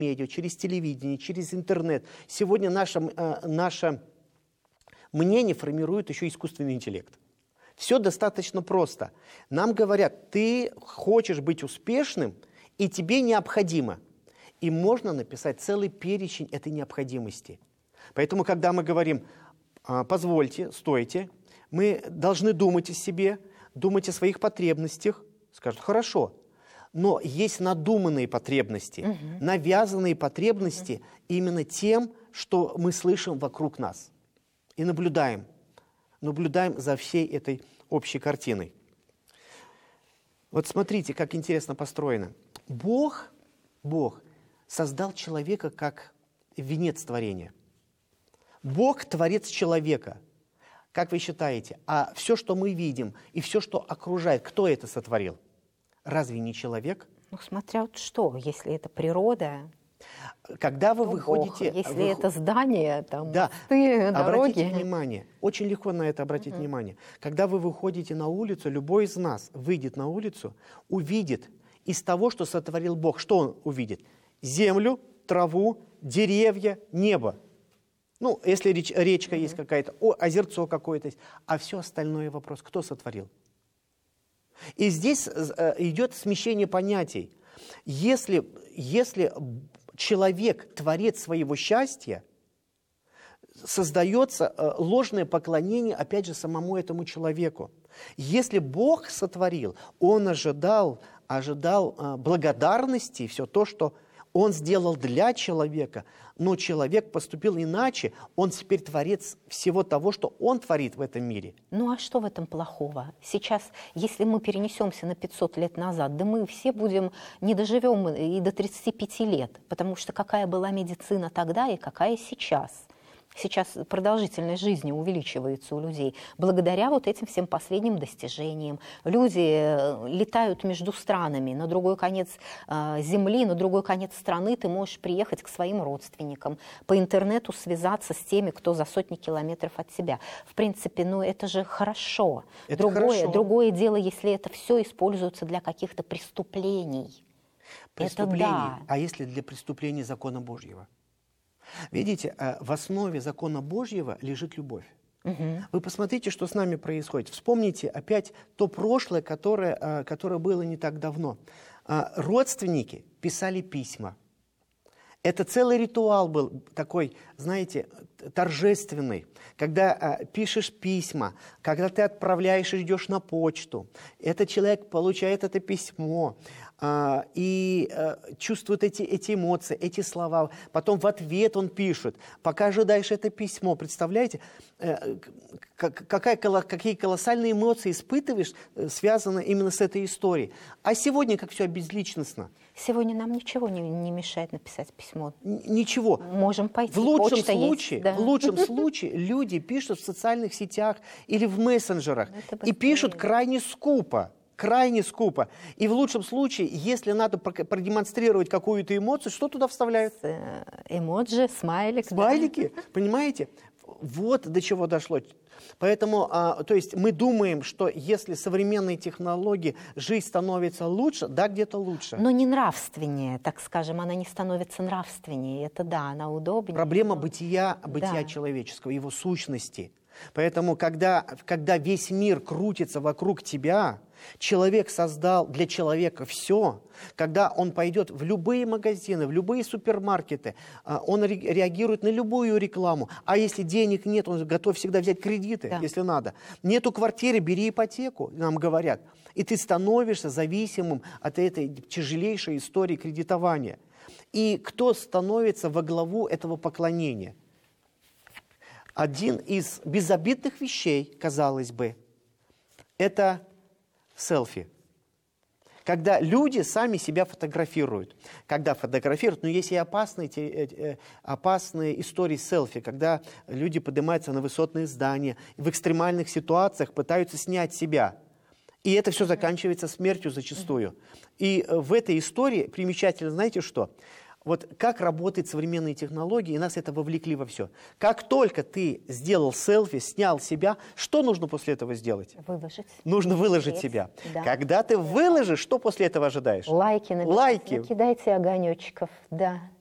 медиа, через телевидение, через интернет. Сегодня наше мнение формирует еще искусственный интеллект. Все достаточно просто. Нам говорят, ты хочешь быть успешным, и тебе необходимо. И можно написать целый перечень этой необходимости. Поэтому, когда мы говорим, позвольте, стойте, мы должны думать о себе, думать о своих потребностях. Скажут, хорошо, но есть надуманные потребности, навязанные потребности именно тем, что мы слышим вокруг нас. И наблюдаем за всей этой общей картиной. Вот смотрите, как интересно построено. Бог создал человека как венец творения. Бог – творец человека. Как вы считаете, а все, что мы видим, и все, что окружает, кто это сотворил? Разве не человек? Ну, смотря вот что, если это природа, когда вы выходите... Бог. Если это здание, там, да, мосты, дороги... Обратите внимание, очень легко на это обратить внимание. Когда вы выходите на улицу, любой из нас выйдет на улицу, увидит из того, что сотворил Бог, что он увидит? Землю, траву, деревья, небо. Ну, если речка есть какая-то, озерцо какое-то есть. А все остальное вопрос, кто сотворил? И здесь идет смещение понятий. Если человек творец своего счастья, создается ложное поклонение, опять же, самому этому человеку. Если Бог сотворил, Он ожидал благодарности, все то, что Он сделал для человека, но человек поступил иначе, он теперь творец всего того, что он творит в этом мире. Ну а что в этом плохого? Сейчас, если мы перенесемся на 500 лет назад, да мы все не доживем и до 35 лет, потому что какая была медицина тогда и какая сейчас. Сейчас продолжительность жизни увеличивается у людей благодаря вот этим всем последним достижениям. Люди летают между странами, на другой конец земли, на другой конец страны ты можешь приехать к своим родственникам, по интернету связаться с теми, кто за сотни километров от тебя. В принципе, ну это же хорошо. Другое дело, если это все используется для каких-то преступлений. Это да. А если для преступления закона Божьего? Видите, в основе закона Божьего лежит любовь. Вы посмотрите, что с нами происходит. Вспомните опять то прошлое, которое было не так давно. Родственники писали письма. Это целый ритуал был такой, знаете, торжественный. Когда пишешь письма, когда ты отправляешь и идешь на почту, этот человек получает это письмо и чувствует эти эмоции, эти слова. Потом в ответ он пишет. Пока ожидаешь это письмо, представляете, какие колоссальные эмоции испытываешь, связанные именно с этой историей. А сегодня как все безличностно. Сегодня нам ничего не мешает написать письмо. Ничего. Можем пойти. В лучшем случае люди пишут в социальных сетях или в мессенджерах и пишут крайне скупо. И в лучшем случае, если надо продемонстрировать какую-то эмоцию, что туда вставляют? Эмоджи, смайлик. Смайлики, да. Понимаете? Вот до чего дошло. Поэтому, то есть мы думаем, что если современные технологии, жизнь становится лучше, да, где-то лучше. Но не нравственнее, так скажем, она не становится нравственнее. Это да, она удобнее. Проблема бытия человеческого, его сущности. Поэтому, когда весь мир крутится вокруг тебя, человек создал для человека все, когда он пойдет в любые магазины, в любые супермаркеты, он реагирует на любую рекламу. А если денег нет, он готов всегда взять кредиты, если надо. Нету квартиры, бери ипотеку, нам говорят. И ты становишься зависимым от этой тяжелейшей истории кредитования. И кто становится во главу этого поклонения? Один из безобидных вещей, казалось бы, это селфи. Когда люди сами себя фотографируют. Когда фотографируют, но есть и опасные истории селфи, когда люди поднимаются на высотные здания, в экстремальных ситуациях пытаются снять себя. И это все заканчивается смертью зачастую. И в этой истории примечательно, знаете что? Вот как работают современные технологии, и нас это вовлекли во все. Как только ты сделал селфи, снял себя, что нужно после этого сделать? Выложить. Нужно выложить себя. Да. Когда ты выложишь, что после этого ожидаешь? Лайки написать. Лайки. Накидайте огонечков, да.